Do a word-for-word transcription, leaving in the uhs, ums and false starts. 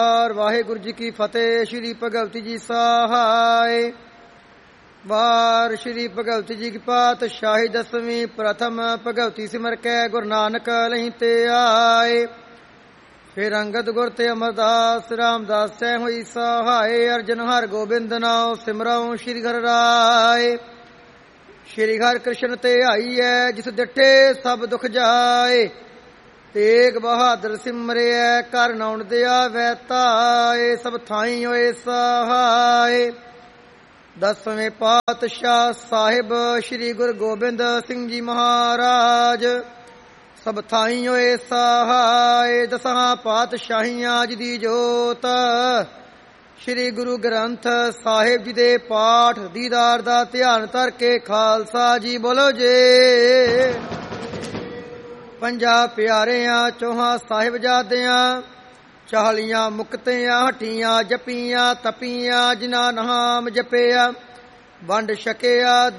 ਵਾਹਿਗੁਰੂ ਜੀ ਕੀ ਫਤਿਹ। ਸ਼੍ਰੀ ਭਗਵਤੀ ਜੀ ਸਹਾਇ। ਵਾਰ ਸ਼੍ਰੀ ਭਗਵਤੀ ਜੀ ਕੀ ਪਾਤਸ਼ਾਹੀ ਦਸਵੀਂ। ਪ੍ਰਥਮ ਭਗਵਤੀ ਸਿਮਰ ਕੈ ਗੁਰੂ ਨਾਨਕ ਲਹੀਂ ਤੇ ਆਏ। ਫਿਰ ਅੰਗਦ ਗੁਰ ਤੇ ਅਮਰਦਾਸ ਰਾਮਦਾਸ ਸੈ ਹੋਈ ਸਹਾਇ। ਅਰਜਨ ਹਰਿ ਗੋਬਿੰਦ ਨਾਉ ਸਿਮਰਉ ਸ਼੍ਰੀ ਹਰਿ ਰਾਏ। ਸ਼੍ਰੀ ਹਰਿ ਕ੍ਰਿਸ਼ਨ ਤੇ ਆਈਐ ਜਿਸ ਡਿਠੇ ਸਭ ਦੁਖ ਜਾਏ। ਤੇਗ ਬਹਾਦਰ ਸਿਮਰਿਐ ਕਰ ਨਾਉਣ ਦਿਆ ਵੈ ਤਾਏ। ਸਭ ਥਾਈ ਹੋਏ ਸਹਾਏ। ਦਸਵੇਂ ਪਾਤਸ਼ਾਹ ਸਾਹਿਬ ਸ਼੍ਰੀ ਗੁਰੂ ਗੋਬਿੰਦ ਸਿੰਘ ਜੀ ਮਹਾਰਾਜ ਸਭ ਥਾਈ ਹੋਏ ਸਹਾਏ। ਦਸਾਂ ਪਾਤਸ਼ਾਹੀਆਂ ਜੀ ਦੀ ਜੋਤ ਸ਼੍ਰੀ ਗੁਰੂ ਗ੍ਰੰਥ ਸਾਹਿਬ ਜੀ ਦੇ ਪਾਠ ਦੀਦਾਰ ਦਾ ਧਿਆਨ ਧਰ ਕੇ ਖਾਲਸਾ ਜੀ ਬੋਲੋ ਜੇ। ਪੰਜਾਂ ਪਿਆਰਿਆਂ ਚੌਹਾਂ ਸਾਹਿਬਜ਼ਾਦਿਆਂ ਚਾਲੀਆਂ ਮੁਕਤਿਆਂ ਹਟੀਆਂ ਜਪੀਆਂ ਤਪੀਆਂ ਜਿਨ੍ਹਾਂ ਨਾਮ ਜਪਿਆ ਵੰਡ ਛਕਿਆ